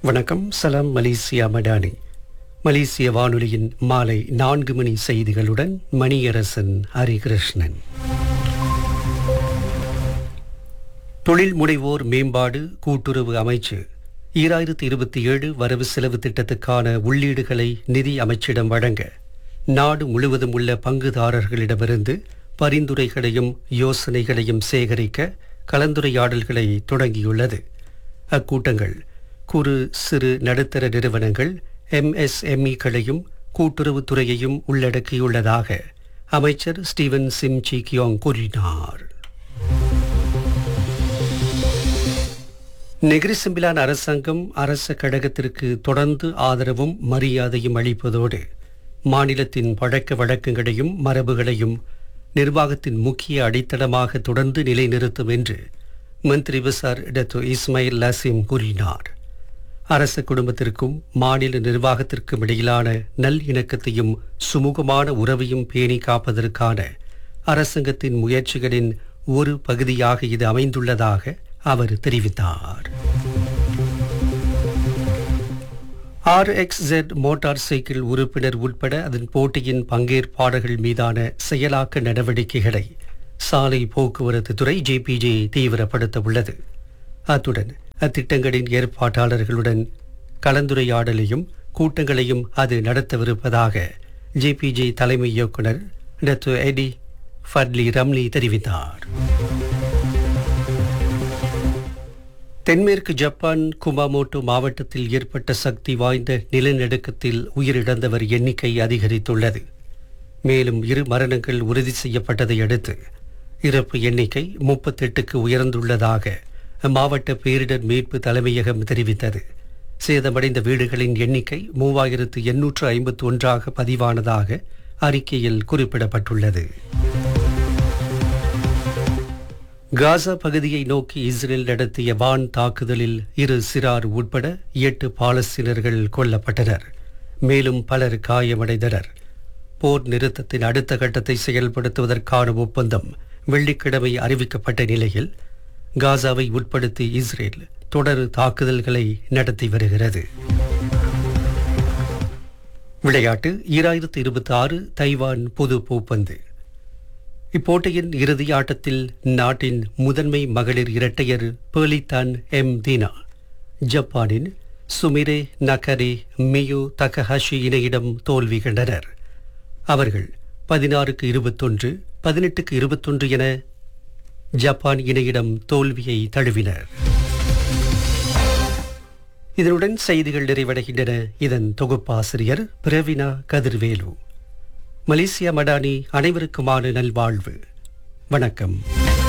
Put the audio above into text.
வணக்கம். சலாம் மலேசியா மடானி. மலேசிய வானொலியின் மாலை 4 மணி செய்திகளுடன் மணியரசன் ஹரிகிருஷ்ணன். தொழில் முனைவோர் மேம்பாடு கூட்டுறவு அமைச்சு 2027 வரவு செலவு திட்டத்துக்கான உள்ளீடுகளை நிதி அமைச்சிடம் வழங்க நாடு முழுவதும் உள்ள பங்குதாரர்களிடமிருந்து பரிந்துரைகளையும் யோசனைகளையும் சேகரிக்க கலந்துரையாடல்களை தொடங்கியுள்ளது. அக்கூட்டங்கள் குறு சிறு நடுத்தர நிறுவனங்கள் MSME-களையும் கூட்டுறவுத்துறையையும் உள்ளடக்கியுள்ளதாக அமைச்சர் ஸ்டீவன் சிம் சி கியோங் கூறினார். நெகிரி செம்பிலான் அரசாங்கம் அரச கழகத்திற்கு தொடர்ந்து ஆதரவும் மரியாதையும் அளிப்பதோடு மாநிலத்தின் பழக்க வழக்கங்களையும் மரபுகளையும் நிர்வாகத்தின் முக்கிய அடித்தளமாக தொடர்ந்து நிலைநிறுத்தும் என்று மந்திரி விசார் டத்து இஸ்மாயில் லாசிம் கூறினார். அரச குடும்பத்திற்கும் மாநில நிர்வாகத்திற்கும் இடையிலான நல்லிணக்கத்தையும் சுமூகமான உறவையும் பேணி காப்பதற்கான அரசாங்கத்தின் முயற்சிகளின் ஒரு பகுதியாக இது அமைந்துள்ளதாக அவர் தெரிவித்தார். RXZ மோட்டார் சைக்கிள் உறுப்பினர் உட்பட அதன் போட்டியின் பங்கேற்பாளர்கள் மீதான செயலாக்க நடவடிக்கைகளை சாலை போக்குவரத்து துறை JPJ தீவிரப்படுத்த உள்ளது. அத்துடன் அத்திட்டங்களின் ஏற்பாட்டாளர்களுடன் கலந்துரையாடலையும் கூட்டங்களையும் அது நடத்தவிருப்பதாக JPJ தலைமை இயக்குனர் டத்து எடி ஃபட்லி ரம்லி தெரிவித்தார். தென்மேற்கு ஜப்பான் குமாமோட்டோ மாவட்டத்தில் ஏற்பட்ட சக்தி வாய்ந்த நிலநடுக்கத்தில் உயிரிழந்தவர் எண்ணிக்கை அதிகரித்துள்ளது. மேலும் 2 மரணங்கள் உறுதி செய்யப்பட்டதை அடுத்து இறப்பு எண்ணிக்கை 38க்கு உயர்ந்துள்ளதாக மாவட்ட பேரிடர் மீட்பு தலைமையகம் தெரிவித்தது. சேதமடைந்த வீடுகளின் எண்ணிக்கை 3851 பதிவானதாக அறிக்கையில் குறிப்பிடப்பட்டுள்ளது. காசா பகுதியை நோக்கி இஸ்ரேல் நடத்திய வான் தாக்குதலில் 2 சிறார் உட்பட 8 பாலஸ்தீனர்கள் கொல்லப்பட்டனர். மேலும் பலர் காயமடைந்தனர். போர் நிறுத்தத்தின் அடுத்த கட்டத்தை செயல்படுத்துவதற்கான ஒப்பந்தம் வெள்ளிக்கிழமை அறிவிக்கப்பட்ட நிலையில் காசாவை உட்படுத்தி இஸ்ரேல் தொடர் தாக்குதல்களை நடத்தி வருகிறது. விளையாட்டு 2026 தைவான் பொது பூப்பந்து. இப்போட்டியின் இறுதி ஆட்டத்தில் நாட்டின் முதன்மை மகளிர் இரட்டையர் பேர்லிதான் தீனா ஜப்பானின் சுமிரே நகரே மியு தகஹாஷி இணையிடம் தோல்வி கண்டனர். அவர்கள் 16-21, 18-21 என ஜப்பான் இணையிடம் தோல்வியை தழுவினர். இதனுடன் செய்திகள் நிறைவடைகின்றன. இதன் தொகுப்பாசிரியர் பிரவீனா கதிர்வேலு. மலேசியா மடானி அனைவருக்குமான நல்வாழ்வு. வணக்கம்.